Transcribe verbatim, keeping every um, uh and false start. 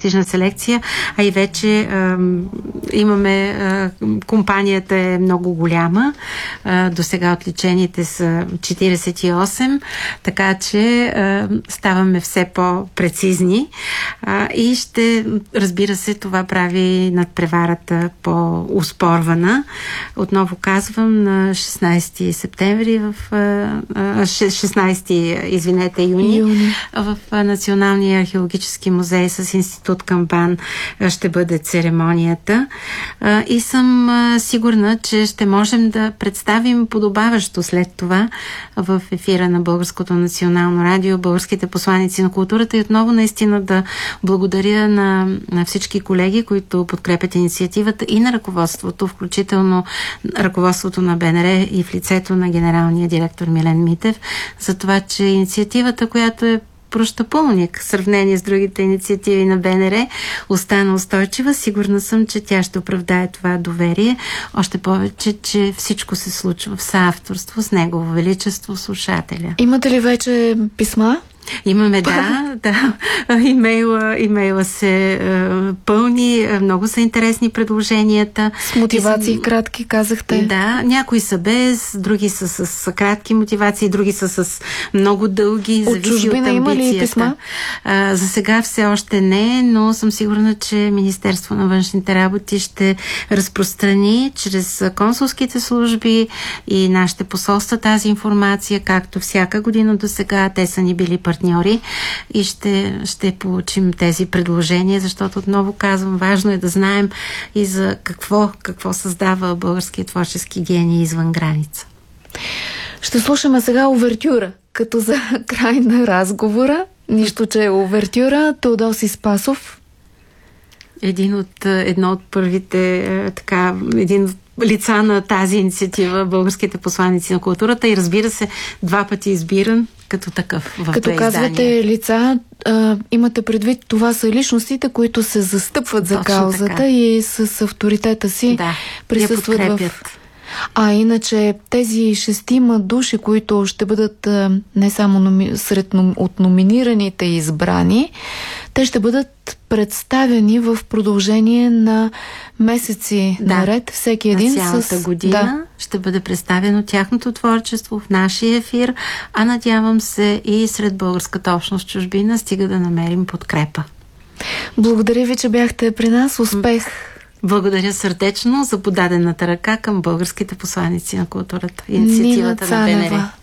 престижна селекция, а и вече а, имаме а, компанията е много голяма. А, до сега отличените са четиридесет и осем, така че а, ставаме все по-прецизни а, и ще, разбира се, това прави надпреварата по-успорвана. Отново казвам, на шестнайсети септември в шестнайсети, извинете, юни, юни. в Националния археологически музей с Институт Камбан ще бъде церемонията и съм сигурна, че ще можем да представим подобаващо след това в ефира на Българското национално радио българските посланици на културата и отново наистина да благодаря на, на всички колеги, които подкрепят инициативата и на ръководството, включително ръководството на БНР и в лицето на генералния директор Милен Митев, за това, че инициативата, която е прощапълник в сравнение с другите инициативи на БНР, остана устойчива. Сигурна съм, че тя ще оправдае това доверие. Още повече, че всичко се случва в съавторство с Негово Величество слушателя. Имате ли вече писма? Имаме, да, да. Имейла, имейла се е, пълни, много са интересни предложенията. С мотивации и, кратки, казахте. Да, някои са без, други са с, с кратки мотивации, други са с много дълги, от зависи от амбицията. Има ли писма? А, за сега все още не, но съм сигурна, че Министерство на външните работи ще разпространи чрез консулските служби и нашите посолства тази информация, както всяка година до сега. Те са ни били партньори и ще, ще получим тези предложения, защото отново казвам, важно е да знаем и за какво, какво създава българския творчески гений извън граница. Ще слушаме сега увертюра, като за край на разговора. Нищо, че е увертюра. Теодоси Спасов. Един от, едно от първите така, един от лица на тази инициатива, българските посланици на културата и разбира се, два пъти избиран като такъв в Като това казвате издание. Лица, а, имате предвид, това са личностите, които се застъпват за Точно каузата така. И с авторитета си да, присъстват в... А иначе тези шестима души, които ще бъдат а, не само номи... сред ном... от номинираните и избрани, те ще бъдат представени в продължение на месеци да, наред. Всеки един на цялата с... година да. ще бъде представено тяхното творчество в нашия ефир, а надявам се и сред българската общност в чужбина, стига да намерим подкрепа. Благодаря ви, че бяхте при нас. Успех! Благодаря сърдечно за подадената ръка към българските посланици на културата. Инициативата на БНР.